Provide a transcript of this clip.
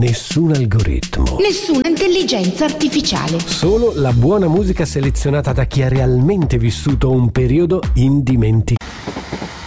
Nessun algoritmo. Nessuna intelligenza artificiale. Solo la buona musica selezionata da chi ha realmente vissuto un periodo indimenticabile.